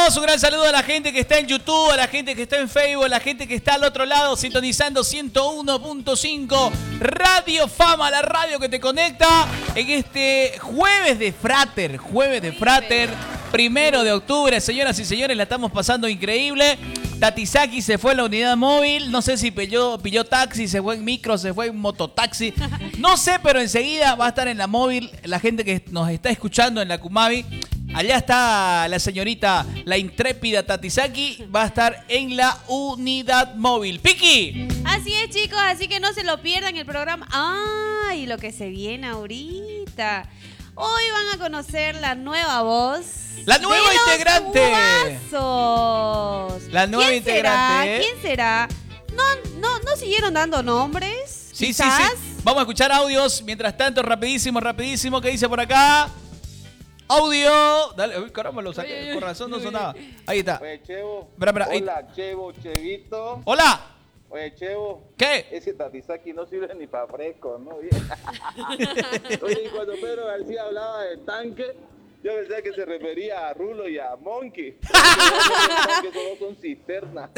mandamos un gran saludo a la gente que está en YouTube, a la gente que está en Facebook, a la gente que está al otro lado sintonizando 101.5 Radio Fama, la radio que te conecta en este jueves de Frater, 1 de octubre. Señoras y señores, la estamos pasando increíble. Tatizaki se fue en la unidad móvil, no sé si pilló taxi, se fue en micro, se fue en mototaxi, no sé, pero enseguida va a estar en la móvil la gente que nos está escuchando en la Kumabi. Allá está la señorita, la intrépida Tatizaki, va a estar en la unidad móvil. ¡Piki! Así es, chicos, así que no se lo pierdan el programa. ¡Ay, lo que se viene ahorita! Hoy van a conocer la nueva voz. ¡La nueva integrante! Guasos. La nueva integrante. ¿Quién será? ¿No siguieron dando nombres? Sí, ¿Quizás? sí. Vamos a escuchar audios. Mientras tanto, rapidísimo, ¿qué dice por acá? Audio. Dale, uy, caramba, lo saqué. Con razón no sonaba. Ahí está. Oye, Chevo. Espera, ahí. Hola, Chevo, Chevito. Hola. Oye, Chevo. ¿Qué? Ese Tatizaki no sirve ni para fresco, ¿no? Oye, y cuando Pedro García hablaba del tanque, yo pensaba que se refería a Rulo y a Monkey. Que solo son cisternas.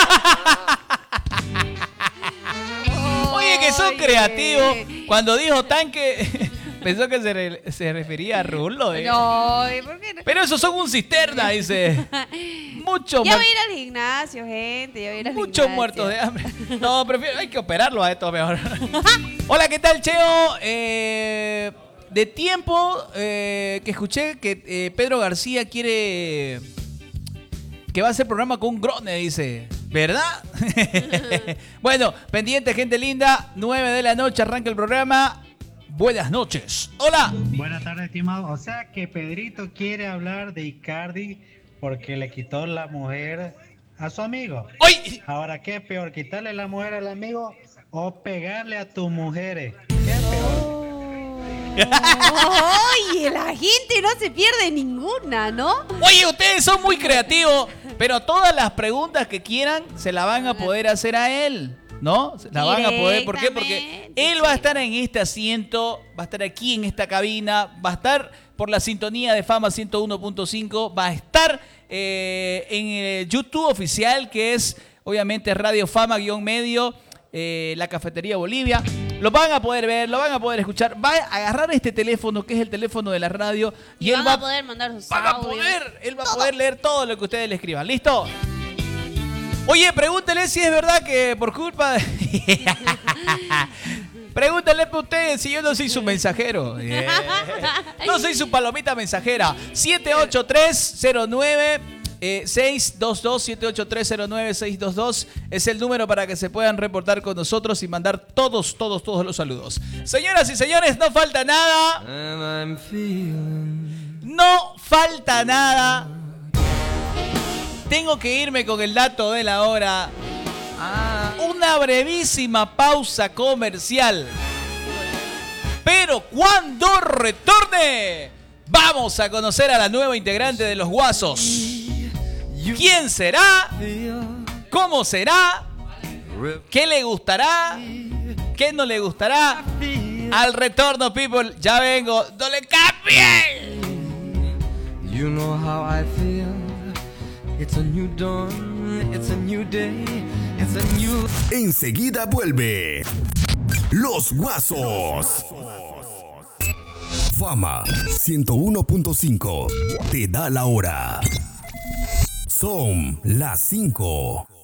Oye, que son creativos. Cuando dijo tanque, pensó que se refería a Rulo. No, ¿por qué no? Pero esos son un cisterna, dice. Mucho Ya voy a ir al gimnasio, gente. Ya voy a ir al Muchos gimnasio. muertos de hambre. No, hay que operarlo a esto mejor. Hola, ¿qué tal, Cheo? De tiempo que escuché que Pedro García quiere que va a hacer programa con un Grone, dice. ¿Verdad? Bueno, pendiente, gente linda. 9 de la noche arranca el programa. Buenas noches. Hola. Buenas tardes, estimado. O sea que Pedrito quiere hablar de Icardi porque le quitó la mujer a su amigo. ¡Ay! Ahora, ¿qué es peor? ¿Quitarle la mujer al amigo o pegarle a tus mujeres? ¿Qué es peor? Oye, la gente no se pierde ninguna, ¿no? Oye, ustedes son muy creativos, pero todas las preguntas que quieran se las van a poder hacer a él, ¿no? Se la van a poder. ¿Por qué? Porque él va a estar en este asiento, va a estar aquí en esta cabina, va a estar por la sintonía de Fama 101.5, va a estar en el YouTube oficial, que es obviamente Radio Fama-medio, la Cafetería Bolivia. Lo van a poder ver, lo van a poder escuchar. Va a agarrar este teléfono, que es el teléfono de la radio, y él va a poder mandar sus audios. Él va a poder leer todo lo que ustedes le escriban. ¿Listo? Oye, pregúntele si es verdad que por culpa de... Pregúntale a ustedes si yo no soy su mensajero. No soy su palomita mensajera. 78309 622 78309 622 es el número para que se puedan reportar con nosotros y mandar todos los saludos. Señoras y señores, no falta nada. No falta nada. Tengo que irme con el dato de la hora. Una brevísima pausa comercial. Pero cuando retorne, vamos a conocer a la nueva integrante de los Guasos. ¿Quién será? ¿Cómo será? ¿Qué le gustará? ¿Qué no le gustará? Al retorno, people. Ya vengo. ¡No le cambien! You know how I feel. It's a new dawn. It's a new day. It's a new... Enseguida vuelve Los Guasos. Fama 101.5 te da la hora. Son las 5.